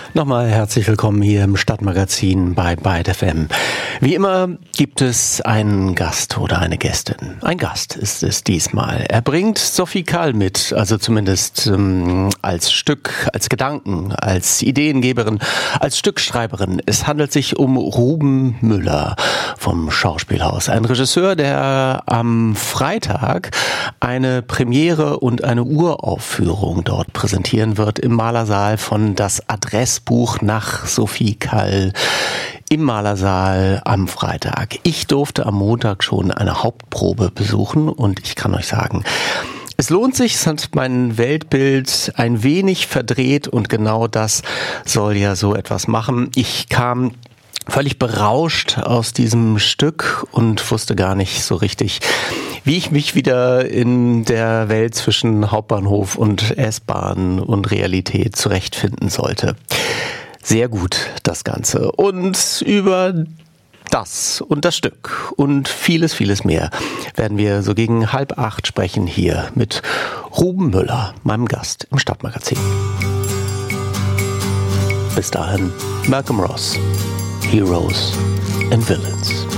Nochmal herzlich willkommen hier im Stadtmagazin bei Byte FM. Wie immer gibt es einen Gast oder eine Gästin. Ein Gast ist es diesmal. Er bringt Sophie Calle mit, also zumindest als Stück, als Gedanken, als Ideengeberin, als Stückschreiberin. Es handelt sich um Ruben Müller vom Schauspielhaus. Ein Regisseur, der am Freitag eine Premiere und eine Uraufführung dort präsentieren wird im Malersaal von Das Adressbuch nach Sophie Calle im Malersaal am Freitag. Ich durfte am Montag schon eine Hauptprobe besuchen und ich kann euch sagen, es lohnt sich, es hat mein Weltbild ein wenig verdreht und genau das soll ja so etwas machen. Ich kam völlig berauscht aus diesem Stück und wusste gar nicht so richtig, wie ich mich wieder in der Welt zwischen Hauptbahnhof und S-Bahn und Realität zurechtfinden sollte. Sehr gut, das Ganze. Und über das und das Stück und vieles, vieles mehr werden wir so gegen 7:30 sprechen hier mit Ruben Müller, meinem Gast im Stadtmagazin. Bis dahin, Malcolm Ross, Heroes and Villains.